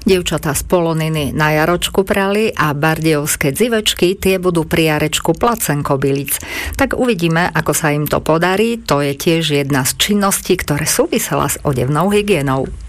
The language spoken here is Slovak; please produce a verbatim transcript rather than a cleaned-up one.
Dievčatá z Poloniny na jaročku prali a bardejovské dzivečky tie budú pri jarečku placenkobilic. Tak uvidíme, ako sa im to podarí. To je tiež jedna z činností, ktoré súvisela s odevnou hygienou.